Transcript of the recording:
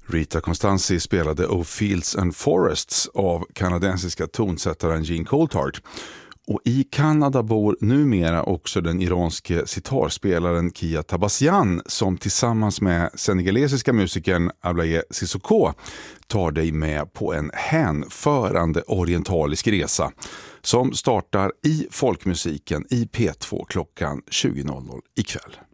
Rita Constanzi spelade O Fields and Forests av kanadensiska tonsättaren Gene Coulthard. Och i Kanada bor numera också den iranske sitarspelaren Kia Tabassian som tillsammans med senegalesiska musikern Ablaye Sissoko tar dig med på en hänförande orientalisk resa som startar i folkmusiken i P2 klockan 20.00 ikväll.